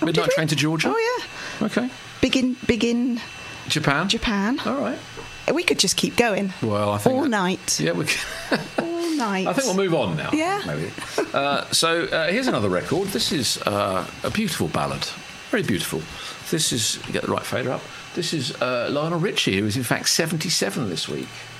Midnight Train to Georgia. Oh yeah. Okay. Big in Japan. Japan. All right. We could just keep going. Well, I think all night. Yeah, we. All night. I think we'll move on now. Yeah. Maybe. So here's another record. This is a beautiful ballad. Very beautiful. This is, get the right fader up. This is Lionel Richie, who is in fact 77 this week.